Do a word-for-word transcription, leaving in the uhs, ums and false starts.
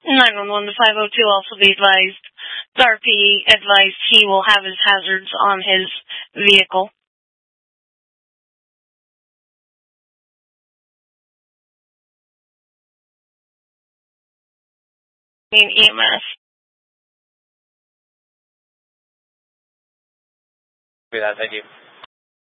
nine one one to five oh two also be advised. Darby advised he will have his hazards on his vehicle. I mean E M S. Copy that, thank you.